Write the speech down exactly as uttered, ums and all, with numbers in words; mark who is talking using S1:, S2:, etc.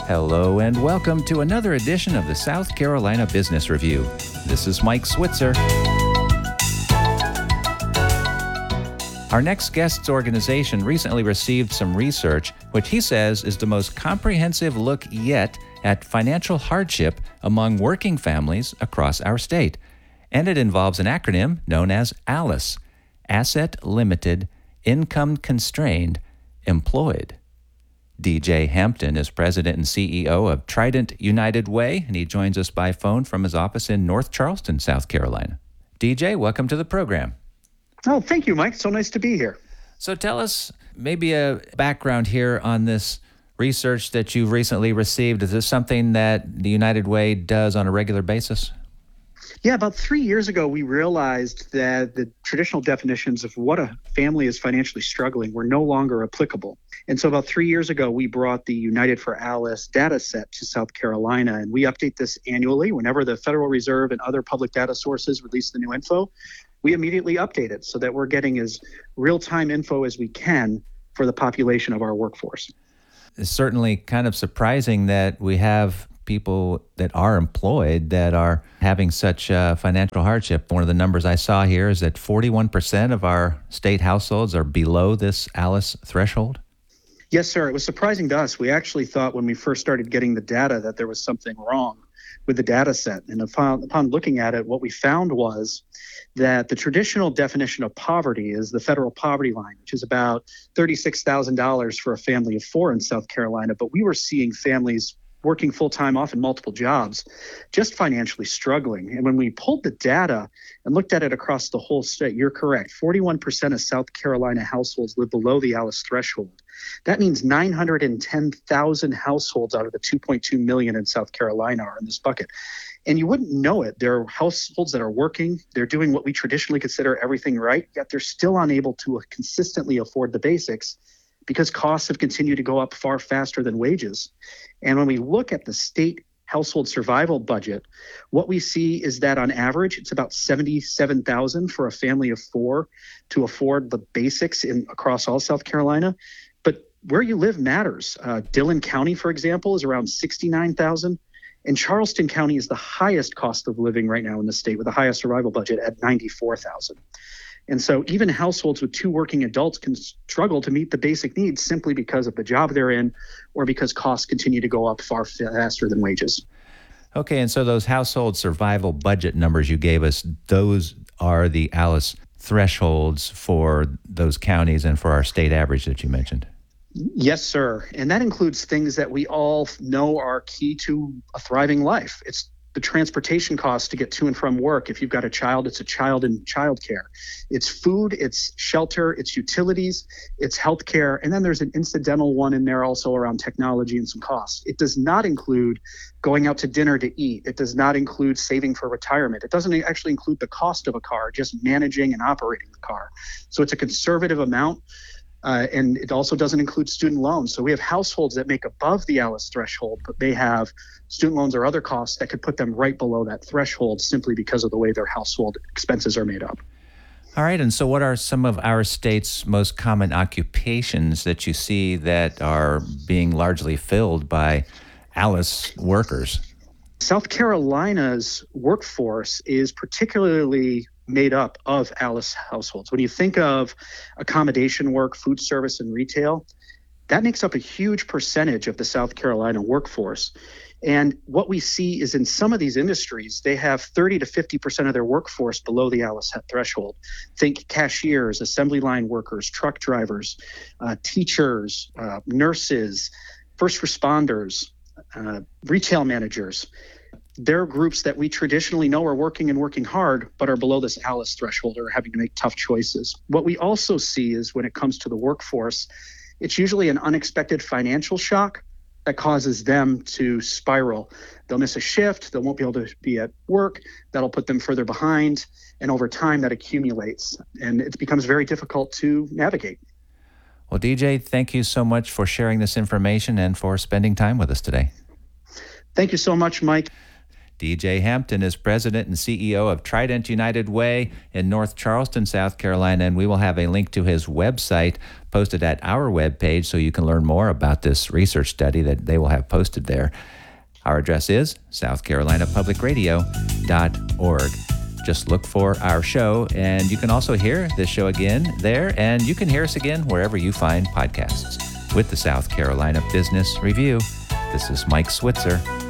S1: Hello and welcome to another edition of the South Carolina Business Review. This is Mike Switzer. Our next guest's organization recently received some research, which he says is the most comprehensive look yet at financial hardship among working families across our state. And it involves an acronym known as ALICE, Asset Limited, Income Constrained, Employed. D J Hampton is president and C E O of Trident United Way, and he joins us by phone from his office in North Charleston, South Carolina. D J, welcome to the program.
S2: Oh, thank you, Mike. So nice to be here.
S1: So tell us maybe a background here on this research that you've recently received. Is this something that the United Way does on a regular basis?
S2: Yeah, about three years ago, we realized that the traditional definitions of what a family is financially struggling were no longer applicable. And so about three years ago, we brought the United for ALICE data set to South Carolina, and we update this annually. Whenever the Federal Reserve and other public data sources release the new info, we immediately update it so that we're getting as real-time info as we can for the population of our workforce.
S1: It's certainly kind of surprising that we have people that are employed that are having such uh, financial hardship. One of the numbers I saw here is that forty-one percent of our state households are below this ALICE threshold.
S2: Yes, sir. It was surprising to us. We actually thought when we first started getting the data that there was something wrong with the data set. And upon, upon looking at it, what we found was that the traditional definition of poverty is the federal poverty line, which is about thirty-six thousand dollars for a family of four in South Carolina. But we were seeing families working full-time, often multiple jobs, just financially struggling. And when we pulled the data and looked at it across the whole state, you're correct. forty-one percent of South Carolina households live below the ALICE threshold. That means nine hundred ten thousand households out of the two point two million in South Carolina are in this bucket. And you wouldn't know it. There are households that are working, they're doing what we traditionally consider everything right, yet they're still unable to consistently afford the basics because costs have continued to go up far faster than wages. And when we look at the state household survival budget, what we see is that on average, it's about seventy-seven thousand dollars for a family of four to afford the basics in across all South Carolina. But where you live matters. Uh, Dillon County, for example, is around sixty-nine thousand dollars. And Charleston County is the highest cost of living right now in the state with the highest survival budget at ninety-four thousand dollars. And so even households with two working adults can struggle to meet the basic needs simply because of the job they're in or because costs continue to go up far faster than wages.
S1: Okay, and so those household survival budget numbers you gave us, those are the ALICE thresholds for those counties and for our state average that you mentioned.
S2: Yes, sir. And that includes things that we all know are key to a thriving life. It's the transportation costs to get to and from work. If you've got a child, it's a child in childcare. It's food, it's shelter, it's utilities, it's healthcare, and then there's an incidental one in there also around technology and some costs. It does not include going out to dinner to eat. It does not include saving for retirement. It doesn't actually include the cost of a car, just managing and operating the car. So it's a conservative amount. Uh, and it also doesn't include student loans. So we have households that make above the ALICE threshold, but they have student loans or other costs that could put them right below that threshold simply because of the way their household expenses are made up.
S1: All right. And so what are some of our state's most common occupations that you see that are being largely filled by ALICE workers?
S2: South Carolina's workforce is particularly made up of ALICE households. When you think of accommodation work, food service, and retail, that makes up a huge percentage of the South Carolina workforce. And what we see is in some of these industries, they have thirty to fifty percent of their workforce below the ALICE threshold. Think cashiers, assembly line workers, truck drivers, uh, teachers, uh, nurses, first responders, uh, retail managers. They're groups that we traditionally know are working and working hard, but are below this ALICE threshold or are having to make tough choices. What we also see is when it comes to the workforce, it's usually an unexpected financial shock that causes them to spiral. They'll miss a shift, they won't be able to be at work, that'll put them further behind, and over time that accumulates, and it becomes very difficult to navigate.
S1: Well, D J, thank you so much for sharing this information and for spending time with us today.
S2: Thank you so much, Mike.
S1: D J Hampton is president and C E O of Trident United Way in North Charleston, South Carolina, and we will have a link to his website posted at our webpage so you can learn more about this research study that they will have posted there. Our address is south carolina public radio dot org. Just look for our show, and you can also hear this show again there, and you can hear us again wherever you find podcasts. With the South Carolina Business Review, this is Mike Switzer.